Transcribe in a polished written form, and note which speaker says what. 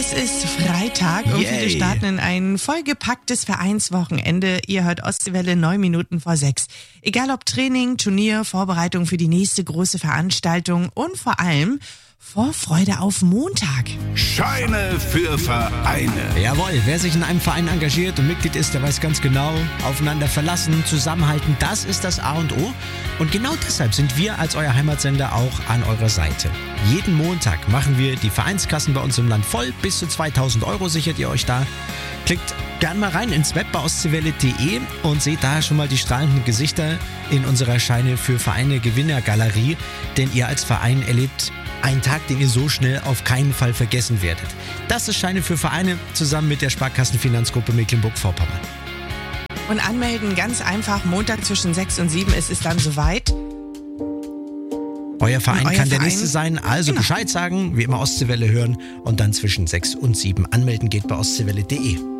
Speaker 1: Es ist Freitag und wir starten in ein vollgepacktes Vereinswochenende. Ihr hört Ostseewelle 9 Minuten vor 6. Egal ob Training, Turnier, Vorbereitung für die nächste große Veranstaltung und vor allem Vorfreude auf Montag.
Speaker 2: Scheine für Vereine.
Speaker 3: Jawohl, wer sich in einem Verein engagiert und Mitglied ist, der weiß ganz genau, aufeinander verlassen, zusammenhalten, das ist das A und O. Und genau deshalb sind wir als euer Heimatsender auch an eurer Seite. Jeden Montag machen wir die Vereinskassen bei uns im Land voll. Bis zu 2.000 € sichert ihr euch da. Klickt gern mal rein ins Web bei ostseewelle.de und seht da schon mal die strahlenden Gesichter in unserer Scheine für Vereine Gewinnergalerie. Denn ihr als Verein erlebt einen Tag, den ihr so schnell auf keinen Fall vergessen werdet. Das ist Scheine für Vereine zusammen mit der Sparkassenfinanzgruppe Mecklenburg-Vorpommern.
Speaker 1: Und anmelden ganz einfach. Montag zwischen 6 und 7 ist es dann soweit.
Speaker 3: Euer Verein kann der
Speaker 1: Verein,
Speaker 3: nächste sein, also
Speaker 1: genau.
Speaker 3: Bescheid sagen, wie immer Ostseewelle hören und dann zwischen 6 und 7 anmelden geht bei ostseewelle.de.